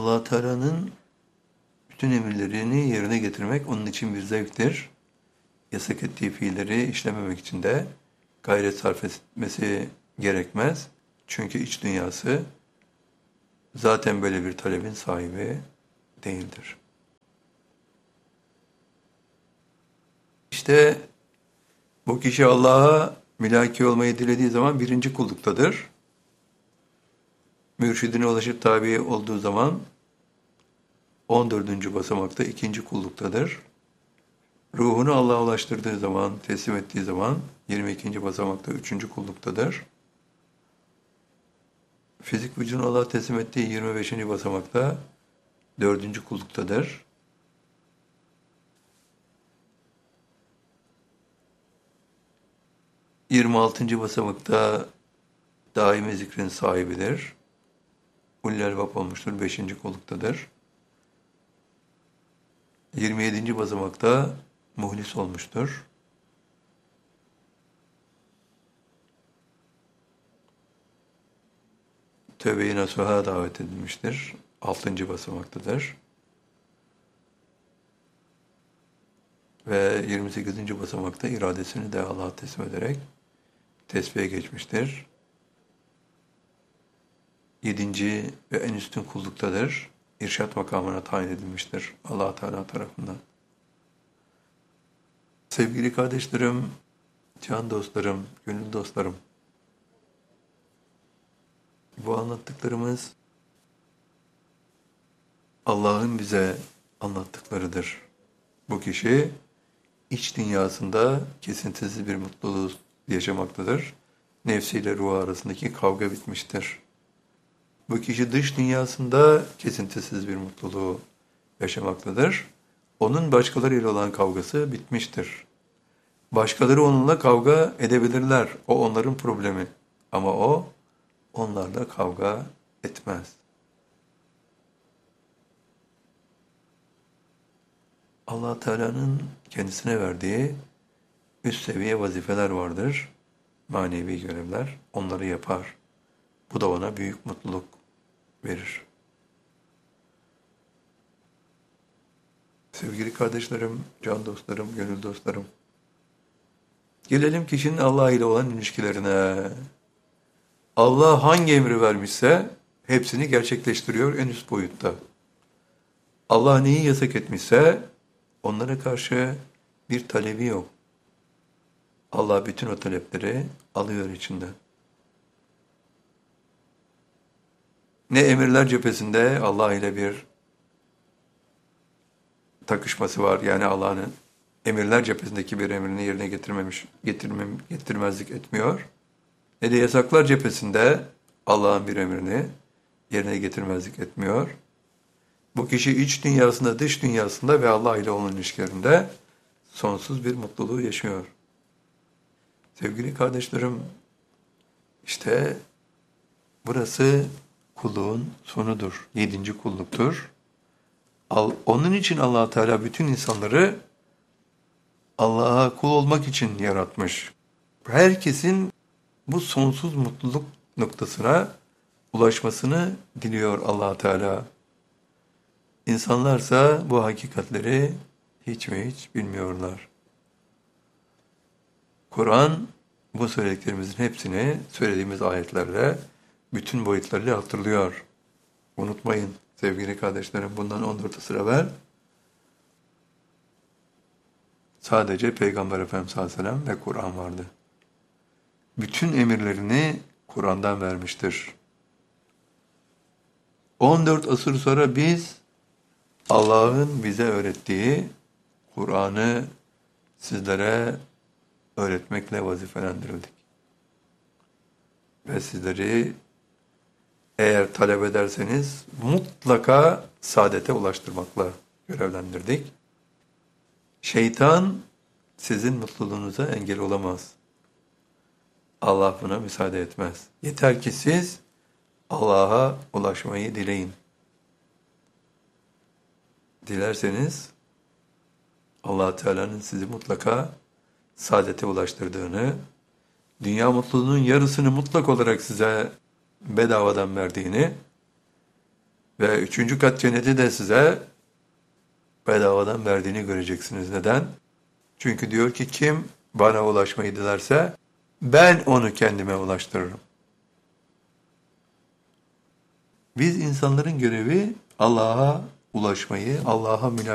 Allah Teala'nın bütün emirlerini yerine getirmek onun için bir zevktir. Yasak ettiği fiilleri işlememek için de gayret sarf etmesi gerekmez. Çünkü iç dünyası zaten böyle bir talebin sahibi değildir. İşte bu kişi Allah'a mülaki olmayı dilediği zaman birinci kulluktadır. Mürşidine ulaşıp tabi olduğu zaman 14. basamakta ikinci kulluktadır. Ruhunu Allah'a ulaştırdığı zaman, teslim ettiği zaman 22. basamakta üçüncü kulluktadır. Fizik vücudunu Allah'a teslim ettiği 25. basamakta dördüncü kulluktadır. ...26. basamakta daimi zikrin sahibidir. Ulul albab olmuştur, 5. kulluktadır. 27. basamakta muhlis olmuştur. Tövbe-i nasuha davet edilmiştir. 6. basamaktadır. Ve 28. basamakta iradesini de Allah'a teslim ederek tesbihe geçmiştir. 7. ve en üstün kulluktadır. İrşad makamına tayin edilmiştir Allah Teala tarafından. Sevgili kardeşlerim, can dostlarım, gönül dostlarım, bu anlattıklarımız Allah'ın bize anlattıklarıdır. Bu kişi iç dünyasında kesintisiz bir mutluluğu yaşamaktadır. Nefsiyle ruhu arasındaki kavga bitmiştir. Bu kişi dış dünyasında kesintisiz bir mutluluğu yaşamaktadır. Onun başkalarıyla olan kavgası bitmiştir. Başkaları onunla kavga edebilirler. O onların problemi. Ama o onlarla kavga etmez. Allah Teala'nın kendisine verdiği üst seviye vazifeler vardır. Manevi görevler. Onları yapar. Bu da ona büyük mutluluk verir. Sevgili kardeşlerim, can dostlarım, gönül dostlarım. Gelelim kişinin Allah ile olan ilişkilerine. Allah hangi emri vermişse hepsini gerçekleştiriyor en üst boyutta. Allah neyi yasak etmişse onlara karşı bir talebi yok. Allah bütün o talepleri alıyor içinden. Ne emirler cephesinde Allah ile bir takışması var. Yani Allah'ın emirler cephesindeki bir emrini yerine getirmezlik etmiyor. Ne de yasaklar cephesinde Allah'ın bir emrini yerine getirmezlik etmiyor. Bu kişi iç dünyasında, dış dünyasında ve Allah ile olan ilişkilerinde sonsuz bir mutluluğu yaşıyor. Sevgili kardeşlerim, işte burası kulluğun sonudur. 7. kulluktur. Onun için Allah Teala bütün insanları Allah'a kul olmak için yaratmış. Herkesin bu sonsuz mutluluk noktasına ulaşmasını diliyor Allah Teala. İnsanlarsa bu hakikatleri hiç ve hiç bilmiyorlar. Kur'an bu söylediklerimizin hepsini söylediğimiz ayetlerle bütün boyutlarıyla hatırlıyor. Unutmayın sevgili kardeşlerim, bundan 14 asır evvel sadece Peygamber Efendimiz sallallahu aleyhi ve sellem ve Kur'an vardı. Bütün emirlerini Kur'an'dan vermiştir. 14 asır sonra biz Allah'ın bize öğrettiği Kur'an'ı sizlere öğretmekle vazifelendirildik. Ve sizleri eğer talep ederseniz mutlaka saadete ulaştırmakla görevlendirdik. Şeytan sizin mutluluğunuza engel olamaz. Allah buna müsaade etmez. Yeter ki siz Allah'a ulaşmayı dileyin. Dilerseniz Allah Teala'nın sizi mutlaka saadete ulaştırdığını, dünya mutluluğunun yarısını mutlak olarak size bedavadan verdiğini Ve 3. kat cenneti de size bedavadan verdiğini göreceksiniz. Neden? Çünkü diyor ki kim bana ulaşmayı dilerse ben onu kendime ulaştırırım. Biz insanların görevi Allah'a ulaşmayı, Allah'a